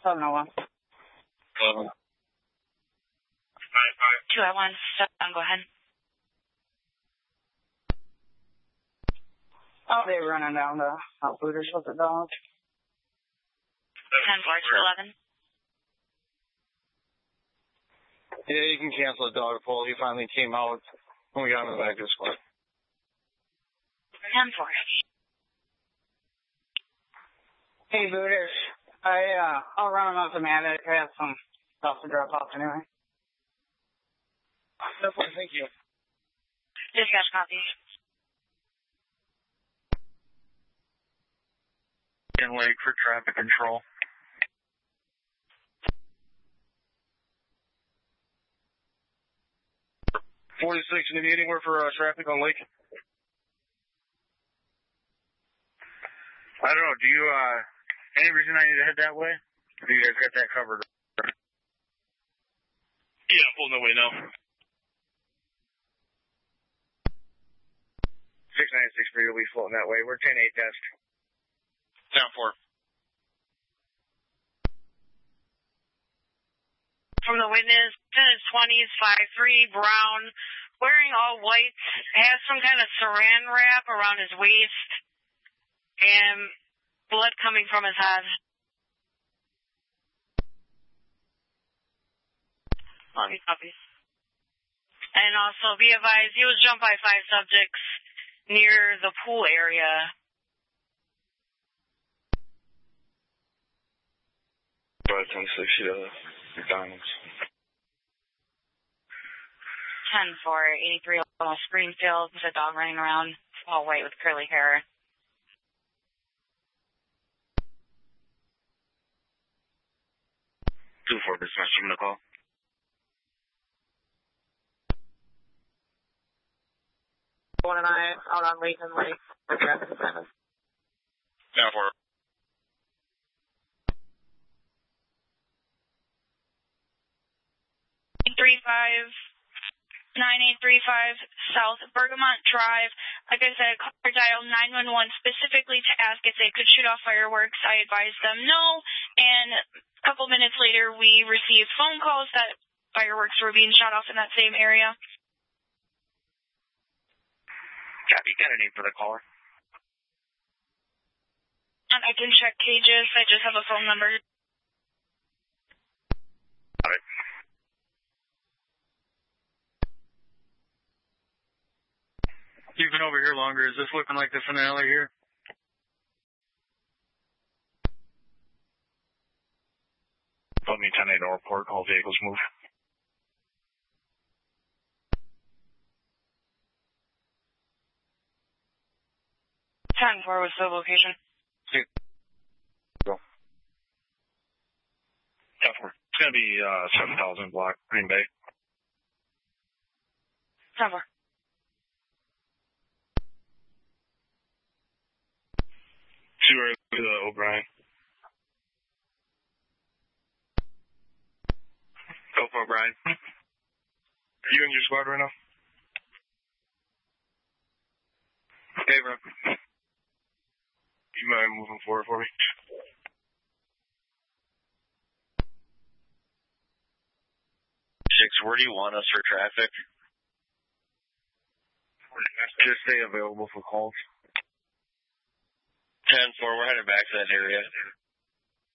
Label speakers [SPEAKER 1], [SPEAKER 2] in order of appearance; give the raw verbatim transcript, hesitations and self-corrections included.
[SPEAKER 1] seven oh one.
[SPEAKER 2] Uh,
[SPEAKER 3] two oh one, seven, go ahead.
[SPEAKER 1] Oh, they were running down to Outfooters with the dog.
[SPEAKER 3] ten four, two eleven.
[SPEAKER 2] Yeah, you can cancel the dog pull. He finally came out when we got him in the back of the squad.
[SPEAKER 3] ten four.
[SPEAKER 1] Hey, Booters. I, uh, I'll run them up to Manic. I have some stuff to drop off anyway.
[SPEAKER 2] Definitely, thank you.
[SPEAKER 3] Dispatch copy.
[SPEAKER 2] In Lake for traffic control. forty-six in the meeting. We're for uh, traffic on Lake. I don't know. Do you, uh, any reason I need to head that way? Or do you guys got that covered? Yeah, I'm pulling that way now. six ninety-six for you. We'll be floating that way. We're ten eight desk. Down four.
[SPEAKER 3] From the witness, ten twenties, five three, brown, wearing all white, has some kind of saran wrap around his waist, and blood coming from his head. Long copies. And also, be advised, he was jumped by five subjects near the pool area.
[SPEAKER 2] ten sixty to McDonald's.
[SPEAKER 3] ten four, eighty-three, Springfield, with a dog running around, all white with curly hair.
[SPEAKER 2] two four, dispatch, I'm going to call.
[SPEAKER 1] One and I out on Layton Lake for traffic assignment.
[SPEAKER 2] Down four.
[SPEAKER 3] three five, nine eight three five South Bergamot Drive. Like I said, caller dialed nine one one specifically to ask if they could shoot off fireworks. I advised them no, and a couple minutes later we received phone calls that fireworks were being shot off in that same area.
[SPEAKER 2] Copy, got a name for the caller.
[SPEAKER 3] And I can check cages, I just have a phone number.
[SPEAKER 2] Got it. You've been over here longer. Is this looking like the finale here? Put me ten eight report. All vehicles move.
[SPEAKER 3] ten four, what's the location?
[SPEAKER 2] Go. ten four. It's going to be uh, seven thousand block, Green Bay.
[SPEAKER 3] ten four.
[SPEAKER 2] Two early to uh, O'Brien. Go for O'Brien. Are you in your squad right now? Okay, bro. You mind moving forward for me? Six, where do you want us for traffic? Just stay available for calls. ten four, we're heading back to that area.